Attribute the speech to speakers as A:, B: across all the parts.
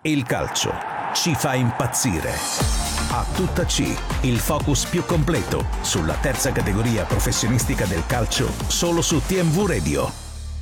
A: Il calcio ci fa impazzire. A tutta C, il focus più completo sulla terza categoria professionistica del calcio, solo su TMV Radio.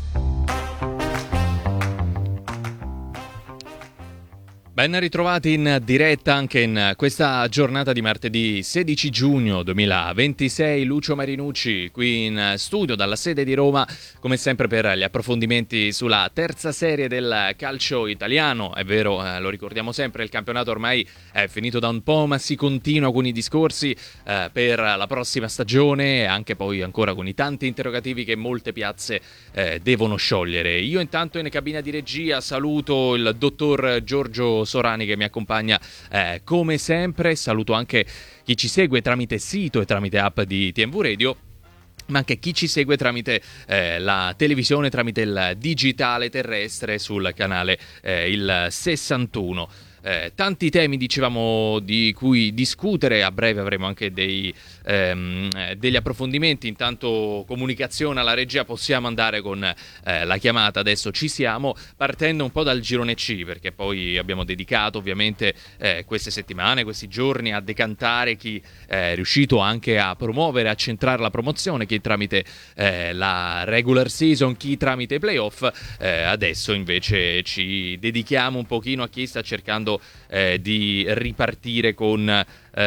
B: Ben ritrovati in diretta anche in questa giornata di martedì 16 giugno 2026. Lucio Marinucci qui in studio dalla sede di Roma, come sempre per gli approfondimenti sulla terza serie del calcio italiano. È vero, lo ricordiamo sempre, il campionato ormai è finito da un po', ma si continua con i discorsi per la prossima stagione, anche poi ancora con i tanti interrogativi che molte piazze devono sciogliere. Io intanto in cabina di regia saluto il dottor Giorgio Sorani che mi accompagna come sempre. Saluto anche chi ci segue tramite sito e tramite app di TMV Radio, ma anche chi ci segue tramite la televisione, tramite il digitale terrestre sul canale il 61. Tanti temi, dicevamo, di cui discutere. A breve avremo anche degli approfondimenti. Intanto comunicazione alla regia, possiamo andare con la chiamata, adesso ci siamo, partendo un po' dal girone C, perché poi abbiamo dedicato ovviamente queste settimane, questi giorni a decantare chi è riuscito anche a promuovere, a centrare la promozione, chi tramite la regular season, chi tramite i playoff. Adesso invece ci dedichiamo un pochino a chi sta cercando di ripartire con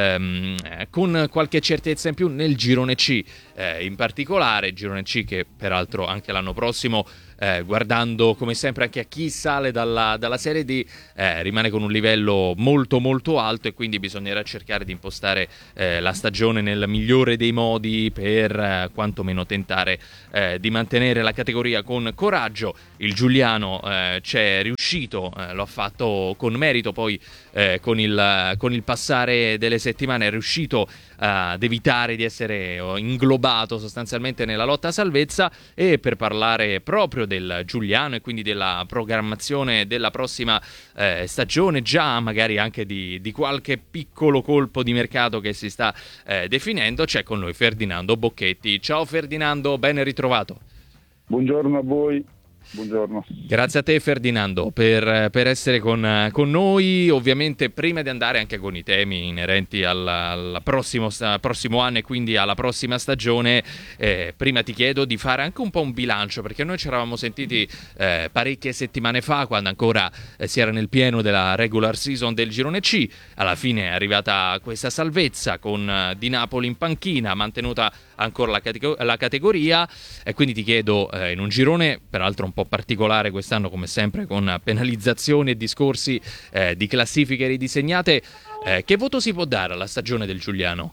B: qualche certezza in più nel girone C, in particolare girone C che peraltro anche l'anno prossimo, guardando come sempre anche a chi sale dalla Serie D, rimane con un livello molto molto alto, e quindi bisognerà cercare di impostare la stagione nel migliore dei modi per quantomeno tentare di mantenere la categoria con coraggio. Il Giuliano c'è riuscito, lo ha fatto con merito, poi con il passare delle settimane è riuscito ad evitare di essere inglobato sostanzialmente nella lotta a salvezza. E per parlare proprio del Giuliano e quindi della programmazione della prossima stagione, già magari anche di qualche piccolo colpo di mercato che si sta definendo, c'è con noi Ferdinando Bocchetti. Ciao Ferdinando, ben ritrovato.
C: Buongiorno a voi. Buongiorno.
B: Grazie a te Ferdinando per essere con noi. Ovviamente prima di andare anche con i temi inerenti al prossimo anno e quindi alla prossima stagione, prima ti chiedo di fare anche un po' un bilancio, perché noi ci eravamo sentiti parecchie settimane fa, quando ancora si era nel pieno della regular season del girone C. Alla fine è arrivata questa salvezza con Di Napoli in panchina, mantenuta ancora la categoria, e quindi ti chiedo, in un girone peraltro un po' particolare quest'anno come sempre, con penalizzazioni e discorsi di classifiche ridisegnate, che voto si può dare alla stagione del Giuliano?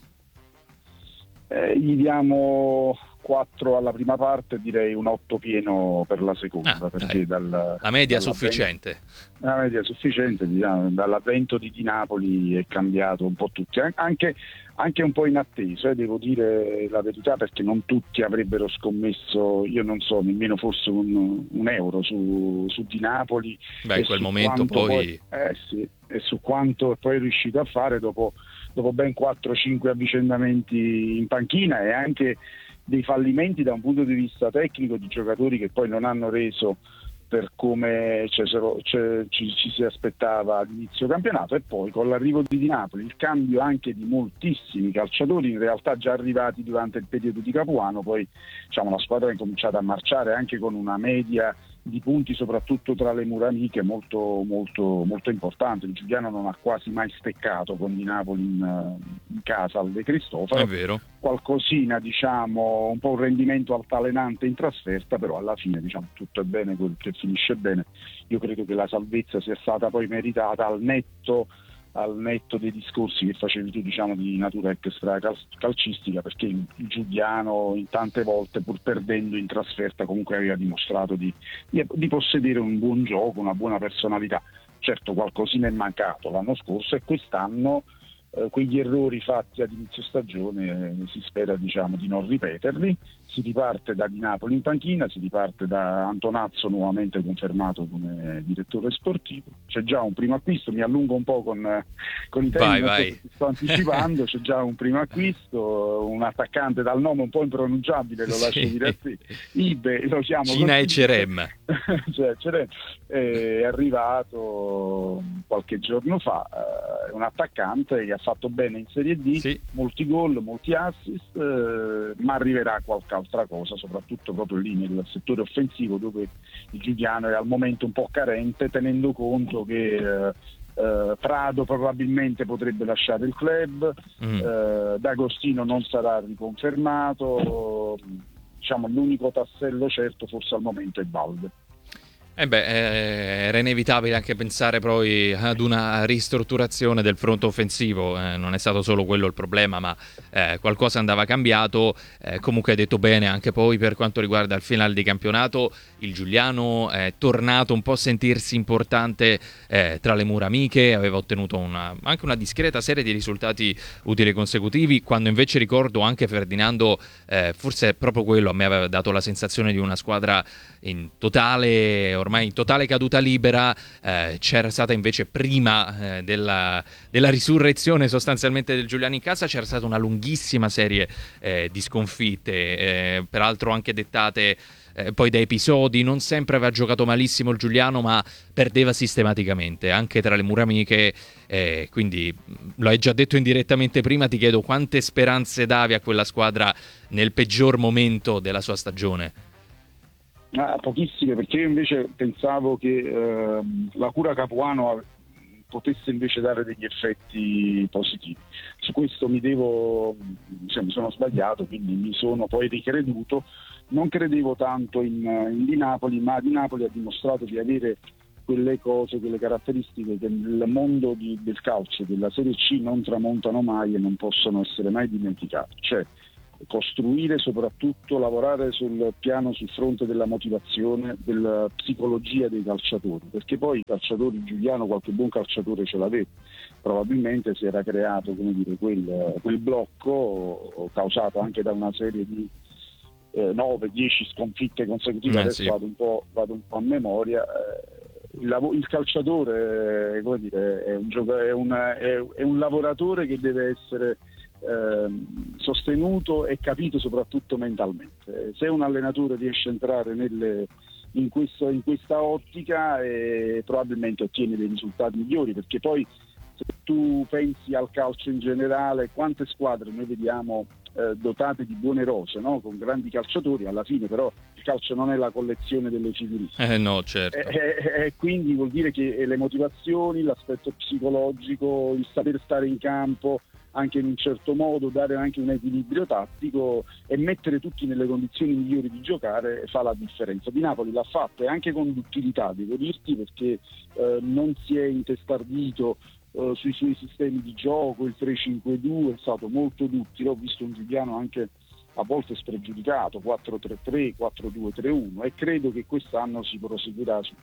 C: Gli diamo 4 alla prima parte, direi un 8 pieno per la seconda, perché
B: la media sufficiente.
C: La media sufficiente, diciamo, dall'avvento di Napoli è cambiato un po' tutti, anche un po' inatteso, devo dire la verità, perché non tutti avrebbero scommesso, io non so, nemmeno forse un euro su Di Napoli.
B: Beh, in quel momento poi
C: sì, e su quanto poi è riuscito a fare dopo ben 4-5 avvicendamenti in panchina, e anche dei fallimenti da un punto di vista tecnico di giocatori che poi non hanno reso per come ci si aspettava all'inizio campionato. E poi con l'arrivo di Napoli, il cambio anche di moltissimi calciatori in realtà già arrivati durante il periodo di Capuano, poi diciamo la squadra è cominciata a marciare anche con una media di punti soprattutto tra le mura amiche molto molto molto importante. Il Giuliano non ha quasi mai steccato con Di Napoli in casa al De Cristofaro.
B: È vero.
C: Qualcosina, diciamo, un po' un rendimento altalenante in trasferta, però alla fine, diciamo, tutto è bene quel che finisce bene. Io credo che la salvezza sia stata poi meritata al netto dei discorsi che facevi tu, diciamo, di natura extra calcistica, perché il Giuliano in tante volte, pur perdendo in trasferta, comunque aveva dimostrato di possedere un buon gioco, una buona personalità. Certo, qualcosina è mancato l'anno scorso, e quest'anno quegli errori fatti ad inizio stagione si spera di non ripeterli. Si riparte da Di Napoli in panchina, si riparte da Antonazzo nuovamente confermato come direttore sportivo. C'è già un primo acquisto, mi allungo un po' con i temi,
B: vai.
C: sto anticipando. C'è già un primo acquisto, un attaccante dal nome un po' impronunciabile, lo lascio dire a te, Ibe, lo chiamo
B: Cina
C: così.
B: e Cerem.
C: Cioè, è arrivato qualche giorno fa, è un attaccante che ha fatto bene in Serie D,
B: sì,
C: molti gol, molti assist, ma arriverà qualche altra cosa, soprattutto proprio lì nel settore offensivo, dove il Giuliano è al momento un po' carente, tenendo conto che Prado probabilmente potrebbe lasciare il club, D'Agostino non sarà riconfermato, l'unico tassello certo forse al momento è Balde.
B: Era inevitabile anche pensare poi ad una ristrutturazione del fronte offensivo, non è stato solo quello il problema, ma qualcosa andava cambiato. Comunque hai detto bene, anche poi per quanto riguarda il finale di campionato, il Giuliano è tornato un po' a sentirsi importante tra le mura amiche, aveva ottenuto anche una discreta serie di risultati utili consecutivi, quando invece ricordo anche Ferdinando, forse proprio quello a me aveva dato la sensazione di una squadra ormai in totale caduta libera. C'era stata invece prima della risurrezione sostanzialmente del Giuliano in casa, c'era stata una lunghissima serie di sconfitte, peraltro anche dettate poi da episodi. Non sempre aveva giocato malissimo il Giuliano, ma perdeva sistematicamente anche tra le mura amiche, quindi lo hai già detto indirettamente prima. Ti chiedo quante speranze davi a quella squadra nel peggior momento della sua stagione.
C: Pochissime, perché io invece pensavo che la cura Capuano potesse invece dare degli effetti positivi. Su questo mi sono sbagliato, quindi mi sono poi ricreduto. Non credevo tanto in Di Napoli, ma Di Napoli ha dimostrato di avere quelle cose, quelle caratteristiche che nel mondo del calcio, della Serie C, non tramontano mai e non possono essere mai dimenticate. Cioè, costruire, soprattutto lavorare sul fronte della motivazione, della psicologia dei calciatori, perché poi i calciatori, Giuliano qualche buon calciatore ce l'aveva, probabilmente si era creato quel blocco causato anche da una serie di 9-10 sconfitte consecutive. Adesso vado un po' a memoria. Il calciatore è un lavoratore che deve essere sostenuto e capito soprattutto mentalmente. Se un allenatore riesce a entrare in questa ottica, probabilmente ottiene dei risultati migliori, perché poi se tu pensi al calcio in generale, quante squadre noi vediamo dotate di buone rose, no? Con grandi calciatori, alla fine però il calcio non è la collezione delle figurine.
B: No, certo.
C: Quindi vuol dire che le motivazioni, l'aspetto psicologico, il saper stare in campo anche in un certo modo, dare anche un equilibrio tattico e mettere tutti nelle condizioni migliori di giocare fa la differenza. Di Napoli l'ha fatto, e anche con duttilità, devo dirti, perché non si è intestardito sui suoi sistemi di gioco. Il 3-5-2 è stato molto duttile. Ho visto un Giuliano anche a volte spregiudicato, 4-3-3, 4-2-3-1, e credo che quest'anno si proseguirà su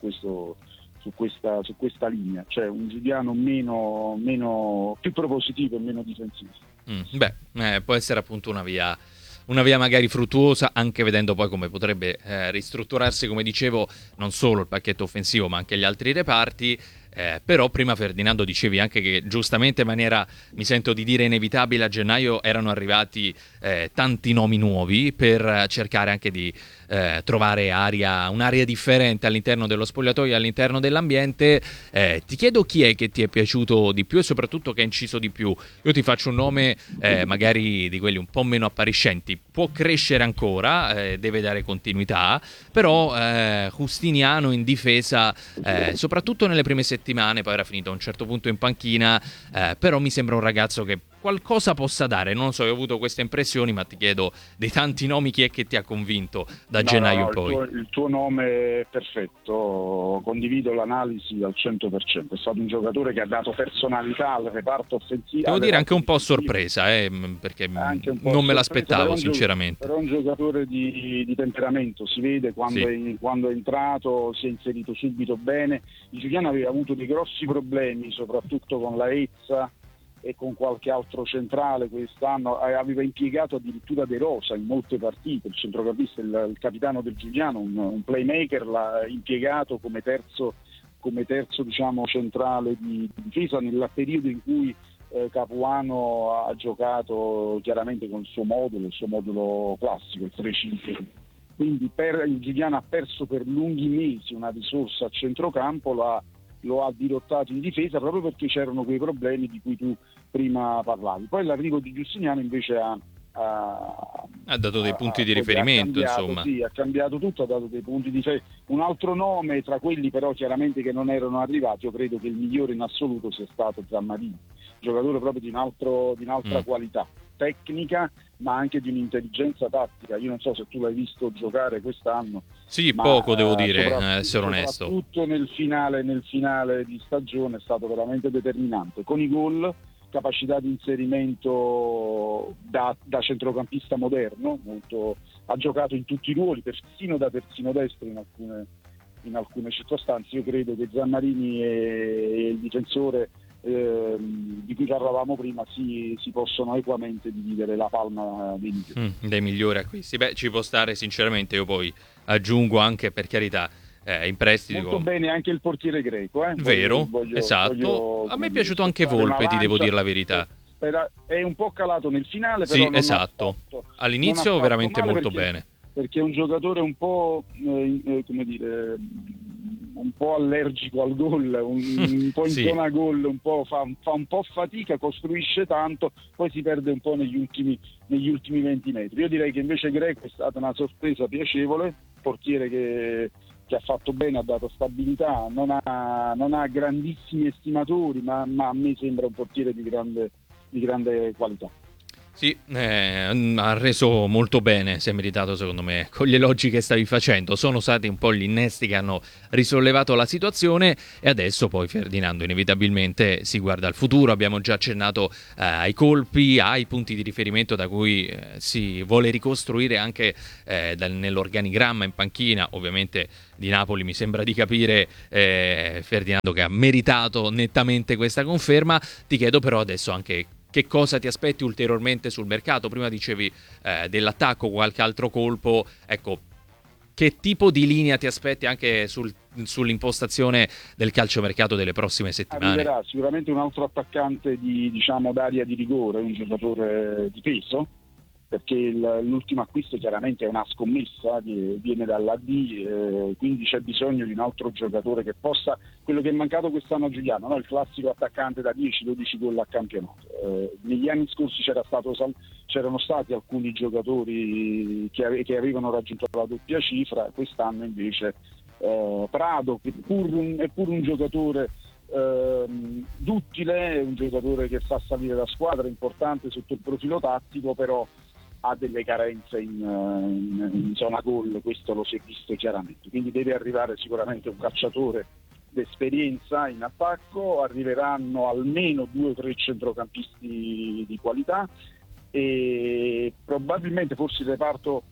C: questa linea, cioè un Giuliano meno più propositivo e meno difensivo.
B: Può essere appunto una via magari fruttuosa, anche vedendo poi come potrebbe ristrutturarsi, come dicevo, non solo il pacchetto offensivo ma anche gli altri reparti. Però prima, Ferdinando, dicevi anche che giustamente, in maniera, mi sento di dire, inevitabile, a gennaio erano arrivati tanti nomi nuovi per cercare anche di trovare un'area differente all'interno dello spogliatoio e all'interno dell'ambiente. Ti chiedo chi è che ti è piaciuto di più e soprattutto che ha inciso di più. Io ti faccio un nome magari di quelli un po' meno appariscenti, può crescere ancora, deve dare continuità, però Justiniano in difesa, soprattutto nelle prime settimane, poi era finito a un certo punto in panchina, però mi sembra un ragazzo che qualcosa possa dare. Non so, ho avuto queste impressioni, ma ti chiedo, dei tanti nomi, chi è che ti ha convinto da gennaio poi?
C: Il tuo nome è perfetto, condivido l'analisi al 100%. È stato un giocatore che ha dato personalità al reparto offensivo.
B: Devo dire anche un po' sorpresa, perché non me l'aspettavo sinceramente.
C: Però è un giocatore di temperamento, si vede quando è entrato, si è inserito subito bene. Il Giuliano aveva avuto dei grossi problemi, soprattutto con la Ezza, e con qualche altro centrale quest'anno, aveva impiegato addirittura De Rosa in molte partite, il centrocampista, il capitano del Giuliano, un playmaker, l'ha impiegato come terzo diciamo centrale di difesa nel periodo in cui Capuano ha giocato chiaramente con il suo modulo classico, il 3-5. Quindi il Giuliano ha perso per lunghi mesi una risorsa a centrocampo, lo ha dirottato in difesa proprio perché c'erano quei problemi di cui tu prima parlavi. Poi l'arrivo di Giustiniano invece ha
B: dato dei punti di riferimento, insomma.
C: Sì, ha cambiato tutto, ha dato dei punti di riferimento. Un altro nome tra quelli però chiaramente che non erano arrivati, io credo che il migliore in assoluto sia stato Zammarini, giocatore proprio di un'altra qualità tecnica, ma anche di un'intelligenza tattica. Io non so se tu l'hai visto giocare quest'anno.
B: Sì, poco devo dire, essere onesto.
C: Soprattutto nel finale di stagione è stato veramente determinante. Con i gol, capacità di inserimento da centrocampista moderno, ha giocato in tutti i ruoli, persino da terzino destro in alcune circostanze. Io credo che Zammarini e il difensore di cui parlavamo prima si possono equamente dividere la palma
B: dei migliori acquisti. Beh, ci può stare sinceramente, io poi aggiungo anche, per carità, in prestito
C: molto bene anche il portiere greco,
B: vero, esatto. A me è piaciuto anche Volpe, ti devo dire la verità.
C: È un po' calato nel finale, però
B: sì, esatto. All'inizio veramente molto bene,
C: perché è un giocatore un po' come dire, un po' allergico al gol, un po' in zona gol, un po' fa un po' fatica, costruisce tanto, poi si perde un po' negli ultimi 20 metri. Io direi che invece Greco è stata una sorpresa piacevole, portiere che ha fatto bene, ha dato stabilità, non ha grandissimi estimatori, ma a me sembra un portiere di grande qualità.
B: Sì, ha reso molto bene, si è meritato secondo me, con gli elogi che stavi facendo. Sono stati un po' gli innesti che hanno risollevato la situazione e adesso poi Ferdinando inevitabilmente si guarda al futuro. Abbiamo già accennato ai colpi, ai punti di riferimento da cui si vuole ricostruire anche nell'organigramma in panchina. Ovviamente di Napoli mi sembra di capire Ferdinando che ha meritato nettamente questa conferma. Ti chiedo però adesso anche che cosa ti aspetti ulteriormente sul mercato. Prima dicevi dell'attacco, qualche altro colpo, ecco, che tipo di linea ti aspetti anche sull'impostazione del calciomercato delle prossime settimane?
C: Arriverà sicuramente un altro attaccante d'area di rigore, un giocatore di peso, perché l'ultimo acquisto chiaramente è una scommessa che viene dall'AD, quindi c'è bisogno di un altro giocatore che possa, quello che è mancato quest'anno a Giuliano, no? Il classico attaccante da 10-12 gol a campionato. Negli anni scorsi c'erano stati alcuni giocatori che avevano raggiunto la doppia cifra, quest'anno invece Prado, che è pur un giocatore duttile, un giocatore che fa salire la squadra, importante sotto il profilo tattico, però ha delle carenze in zona gol, questo lo si è visto chiaramente, quindi deve arrivare sicuramente un calciatore d'esperienza in attacco, arriveranno almeno 2 o 3 centrocampisti di qualità e probabilmente forse il reparto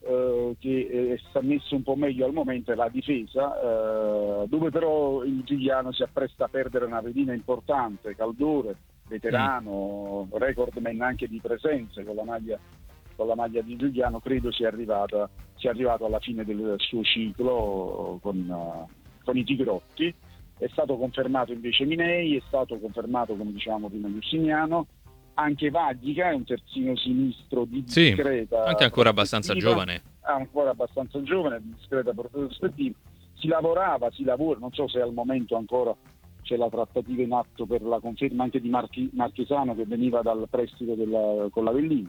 C: che sta messo un po' meglio al momento è la difesa, dove però il Giuliano si appresta a perdere una pedina importante, Caldore, veterano, recordman anche di presenze con la maglia di Giuliano, credo sia arrivato alla fine del suo ciclo con i Tigrotti. È stato confermato invece Minei, è stato confermato, come dicevamo prima, Giustiniano, anche Vaglica è un terzino sinistro di discreta,
B: anche ancora abbastanza giovane,
C: di discreta prospettiva. Si lavora, non so se al momento ancora c'è la trattativa in atto per la conferma anche di Marchesano, che veniva dal prestito con l'Avellino.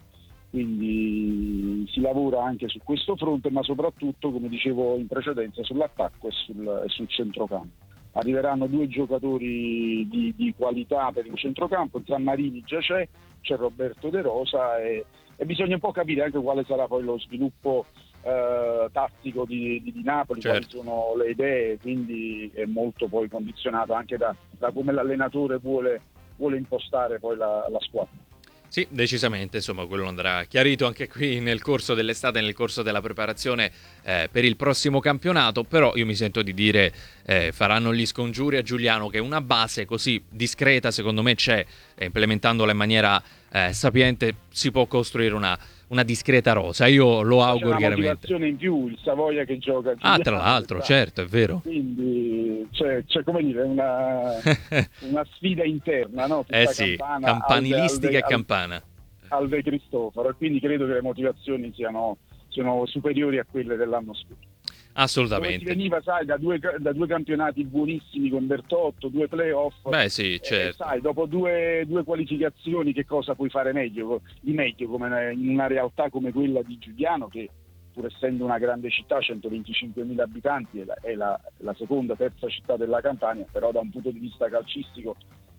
C: Quindi si lavora anche su questo fronte, ma soprattutto, come dicevo in precedenza, sull'attacco e sul centrocampo. Arriveranno 2 giocatori di qualità per il centrocampo, Zammarini già c'è Roberto De Rosa e bisogna un po' capire anche quale sarà poi lo sviluppo tattico di Napoli, quali sono le idee, quindi è molto poi condizionato anche da come l'allenatore vuole impostare poi la squadra.
B: Sì, decisamente, insomma, quello andrà chiarito anche qui nel corso dell'estate, nel corso della preparazione per il prossimo campionato, però io mi sento di dire faranno gli scongiuri a Giuliano, che una base così discreta secondo me c'è, implementandola in maniera sapiente si può costruire una discreta rosa, io lo auguro chiaramente.
C: C'è una motivazione in più, il Savoia che gioca.
B: Ah, tra l'altro, certo, è vero.
C: Quindi c'è come dire una sfida interna, no?
B: Sì, campanilistica e campana.
C: Al De Cristofaro, e quindi credo che le motivazioni siano superiori a quelle dell'anno scorso.
B: Assolutamente.
C: Dove si veniva, sai, da due campionati buonissimi con Bertotto, 2 playoff.
B: Beh sì, certo.
C: Sai, dopo due qualificazioni che cosa puoi fare di meglio come in una realtà come quella di Giuliano, che pur essendo una grande città, 125.000 abitanti, è la seconda, terza città della Campania, però da un punto di vista calcistico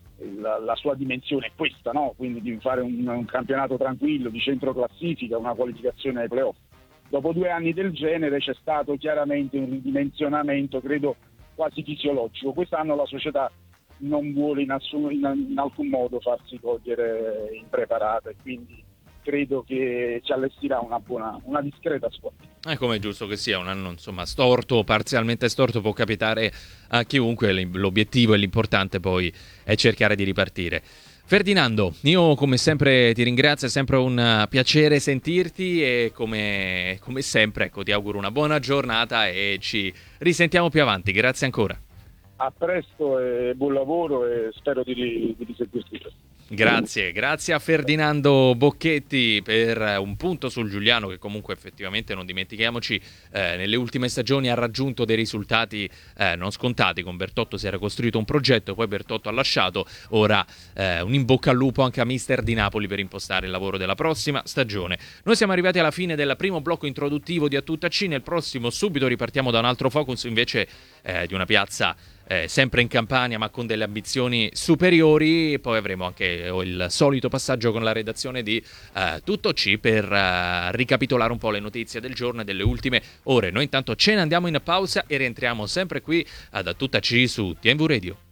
C: la sua dimensione è questa, no? Quindi di fare un campionato tranquillo, di centro classifica, una qualificazione ai playoff. Dopo 2 anni del genere c'è stato chiaramente un ridimensionamento, credo quasi fisiologico. Quest'anno la società non vuole in alcun modo farsi cogliere impreparata, e quindi credo che ci allestirà una discreta squadra.
B: Come è giusto che sia, un anno insomma storto, parzialmente storto, può capitare a chiunque, l'obiettivo e l'importante poi è cercare di ripartire. Ferdinando, io come sempre ti ringrazio, è sempre un piacere sentirti e come sempre ecco, ti auguro una buona giornata e ci risentiamo più avanti, grazie ancora.
C: A presto e buon lavoro, e spero di risentirti presto.
B: Grazie a Ferdinando Bocchetti per un punto sul Giuliano, che comunque effettivamente, non dimentichiamoci, nelle ultime stagioni ha raggiunto dei risultati non scontati. Con Bertotto si era costruito un progetto, poi Bertotto ha lasciato, ora un in bocca al lupo anche a mister di Napoli per impostare il lavoro della prossima stagione. Noi siamo arrivati alla fine del primo blocco introduttivo di A Tutta C. Nel prossimo subito ripartiamo da un altro focus invece di una piazza sempre in Campania ma con delle ambizioni superiori. Poi avremo anche il solito passaggio con la redazione di Tutto C per ricapitolare un po' le notizie del giorno e delle ultime ore. Noi intanto ce ne andiamo in pausa e rientriamo sempre qui ad A Tutta C su TNV Radio.